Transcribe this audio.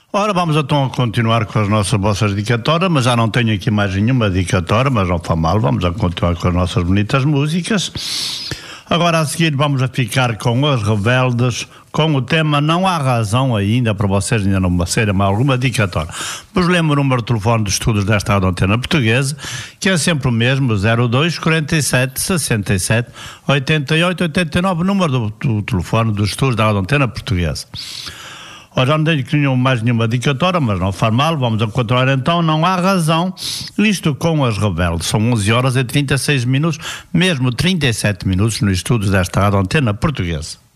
Ora, vamos então continuar com as vossas dicatórias, mas já não tenho aqui mais nenhuma dicatória, mas não faz mal, vamos a continuar com as nossas bonitas músicas. Agora a seguir vamos a ficar com Os Rebeldes, com o tema Não Há Razão ainda, para vocês ainda não serem mais alguma dicatória. Vos lembro o número de telefone dos estudos desta Rádio Antena Portuguesa, que é sempre o mesmo, 02 47 67 88 89, número do telefone dos estudos da Rádio Antena Portuguesa. Hoje já não tenho mais nenhuma dicatória, mas não faz mal, vamos a continuar então. Não Há Razão, isto com Os Rebeldes. São 11 horas e 36 minutos, mesmo 37 minutos nos estudos desta Rádio Antena Portuguesa.